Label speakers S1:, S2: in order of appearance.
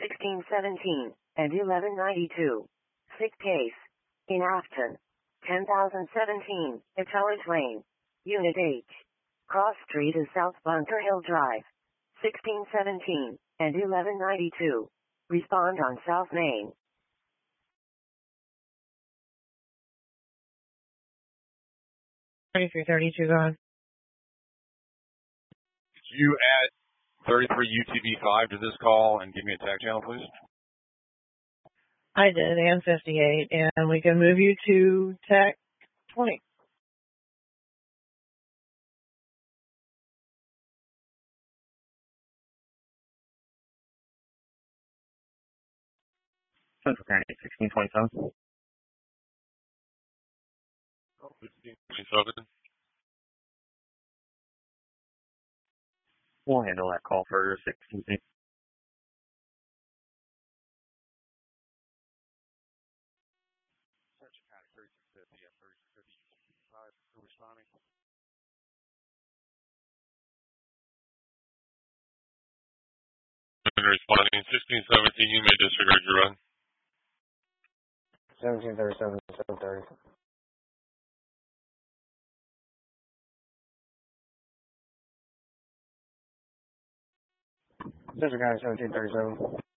S1: 1617 and 1192. Sick case. In Afton. 10,017, Etollage Lane. Unit H. Cross Street is South Bunker Hill Drive. 1617 and 1192. Respond on South Main.
S2: 3332 gone.
S3: Could you add 33 UTV5 to this call and give me a tag channel, please?
S2: I did, and 58, and we can move you to tech 20.
S4: Central County 1627.
S3: 1627.
S4: We'll handle that call for 16.
S3: Central County 3650 at 3650 UTV5. Who responding? Responding 1617, you may disregard your run.
S5: 1737, 730. Central County 1737.